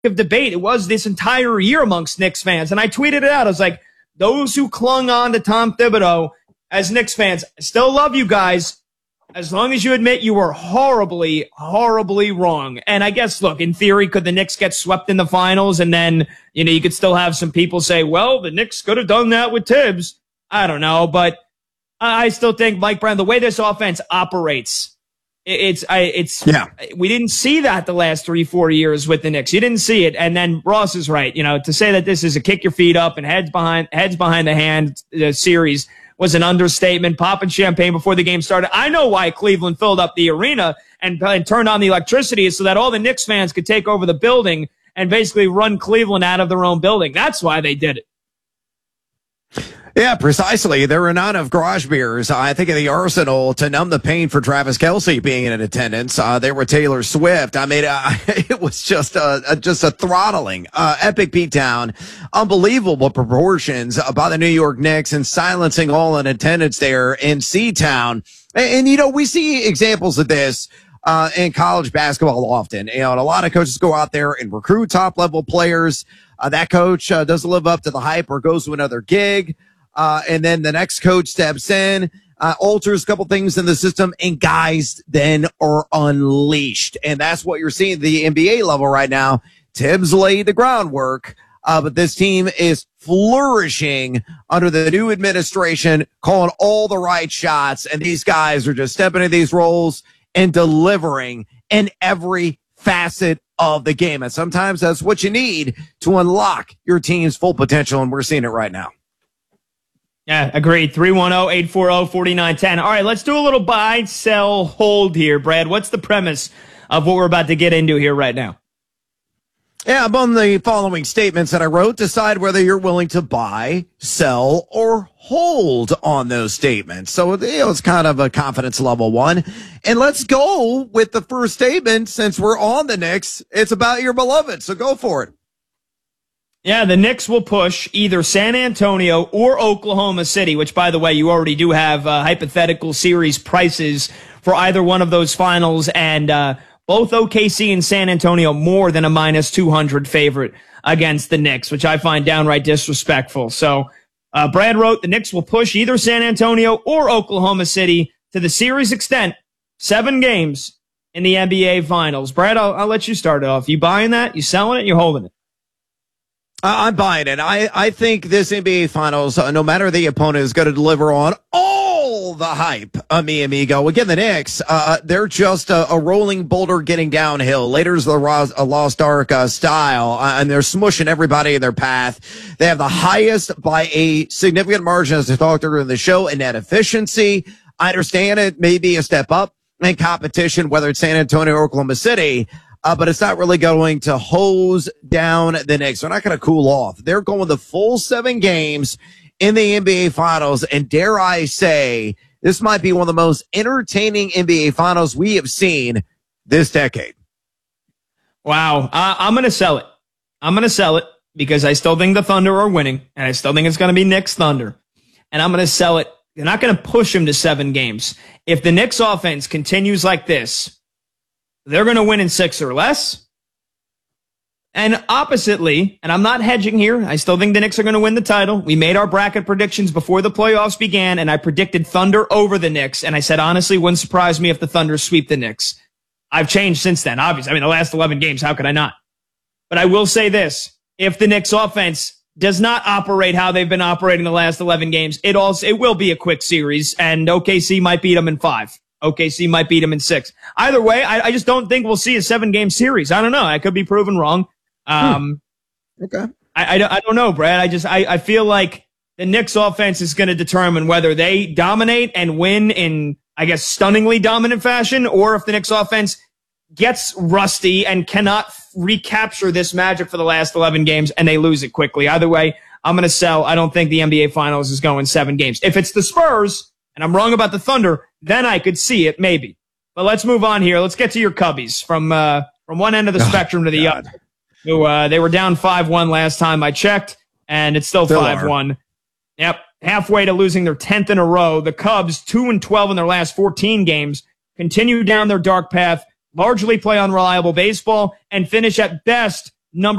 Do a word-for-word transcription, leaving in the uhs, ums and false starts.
of debate. It was this entire year amongst Knicks fans. And I tweeted it out. I was like, those who clung on to Tom Thibodeau as Knicks fans, I still love you guys, as long as you admit you were horribly, horribly wrong. And I guess, look, in theory, could the Knicks get swept in the finals? And then, you know, you could still have some people say, well, the Knicks could have done that with Tibbs. I don't know. But I still think Mike Brown, the way this offense operates, it's, I, it's, yeah. We didn't see that the last three, four years with the Knicks. You didn't see it. And then Ross is right. You know, to say that this is a kick your feet up and heads behind, heads behind the hand uh, series was an understatement. Popping champagne before the game started. I know why Cleveland filled up the arena and, and turned on the electricity so that all the Knicks fans could take over the building and basically run Cleveland out of their own building. That's why they did it. Yeah, precisely. There were none of garage beers, I think, in the arsenal to numb the pain for Travis Kelce being in attendance. Uh, there were Taylor Swift. I mean, uh, it was just a, a just a throttling, uh, epic beatdown, unbelievable proportions by the New York Knicks and silencing all in attendance there in C-Town. And, and, you know, we see examples of this uh, in college basketball often. You know, and a lot of coaches go out there and recruit top-level players. Uh, that coach uh, doesn't live up to the hype or goes to another gig. Uh, and then the next coach steps in, uh, alters a couple things in the system, and guys then are unleashed. And that's what you're seeing at the N B A level right now. Tibbs laid the groundwork, uh, but this team is flourishing under the new administration, calling all the right shots. And these guys are just stepping into these roles and delivering in every facet of the game. And sometimes that's what you need to unlock your team's full potential. And we're seeing it right now. Yeah, agreed. three one zero, eight four zero, four nine one zero. All right, let's do a little buy, sell, hold here, Brad. What's the premise of what we're about to get into here right now? Yeah, among the following statements that I wrote, decide whether you're willing to buy, sell, or hold on those statements. So, you know, it's kind of a confidence level one. And let's go with the first statement. Since we're on the Knicks, it's about your beloved. So go for it. Yeah, the Knicks will push either San Antonio or Oklahoma City, which, by the way, you already do have uh, hypothetical series prices for either one of those finals, and uh, both O K C and San Antonio more than a minus two hundred favorite against the Knicks, which I find downright disrespectful. So uh, Brad wrote, the Knicks will push either San Antonio or Oklahoma City to the series extent, seven games in the N B A Finals. Brad, I'll, I'll let you start it off. You buying that? You selling it? You holding it? I'm buying it. I, I think this N B A Finals, uh, no matter the opponent, is going to deliver on all the hype, uh, mi amigo. Again, the Knicks, uh, they're just a, a rolling boulder getting downhill. Later's the Ros- a Lost Ark uh, style, uh, and they're smushing everybody in their path. They have the highest by a significant margin, as I talked earlier in the show, in net efficiency. I understand it may be a step up in competition, whether it's San Antonio or Oklahoma City. Uh, but it's not really going to hose down the Knicks. They're not going to cool off. They're going the full seven games in the N B A Finals. And dare I say, this might be one of the most entertaining N B A Finals we have seen this decade. Wow. Uh, I'm going to sell it. I'm going to sell it because I still think the Thunder are winning, and I still think it's going to be Knicks Thunder. And I'm going to sell it. They're not going to push them to seven games. If the Knicks offense continues like this, they're going to win in six or less. And oppositely, and I'm not hedging here, I still think the Knicks are going to win the title. We made our bracket predictions before the playoffs began, and I predicted Thunder over the Knicks. And I said, honestly, wouldn't surprise me if the Thunder sweep the Knicks. I've changed since then, obviously. I mean, the last eleven games, how could I not? But I will say this. If the Knicks offense does not operate how they've been operating the last eleven games, it also, it will be a quick series, and O K C might beat them in five. O K C might beat them in six. Either way, I, I just don't think we'll see a seven-game series. I don't know. I could be proven wrong. Um, hmm. Okay. I, I, I don't know, Brad. I just I, I feel like the Knicks offense is going to determine whether they dominate and win in, I guess, stunningly dominant fashion, or if the Knicks offense gets rusty and cannot recapture this magic for the last eleven games and they lose it quickly. Either way, I'm going to sell. I don't think the N B A Finals is going seven games. If it's the Spurs, and I'm wrong about the Thunder, then I could see it, maybe. But let's move on here. Let's get to your Cubbies from uh, from one end of the oh, spectrum to the God. other. So, uh, they were down five one last time I checked, and it's still five one. Yep, halfway to losing their tenth in a row. The Cubs, two and twelve in their last fourteen games, continue down their dark path, largely play unreliable baseball, and finish at best number